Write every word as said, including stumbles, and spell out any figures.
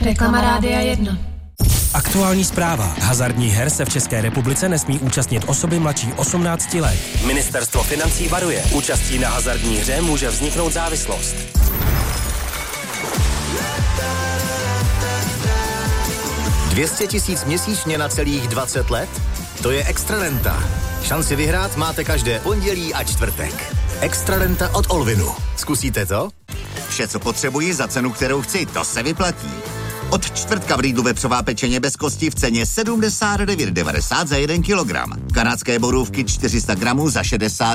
Reklama Rádia jedna. Aktuální zpráva. Hazardních her se v České republice nesmí účastnit osoby mladší osmnácti let. Ministerstvo financí varuje. Účastí na hazardní hře může vzniknout závislost. dvě stě tisíc měsíčně na celých dvacet let? To je Extrarenta. Šanci vyhrát máte každé pondělí a čtvrtek. Extrarenta od Olvinu. Zkusíte to? Vše, co potřebuji za cenu, kterou chci, to se vyplatí. Od čtvrtka v Lidlu vepřová pečeně bez kosti v ceně sedmdesát devět devadesát za jeden kilogram. Kanadské borůvky čtyři sta gramů za šedesát